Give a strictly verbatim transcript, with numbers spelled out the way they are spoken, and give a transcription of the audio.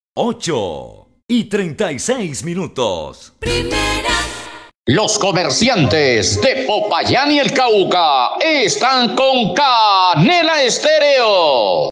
ocho y treinta y seis minutos. Primera. Los comerciantes de Popayán y el Cauca están con Canela Estéreo.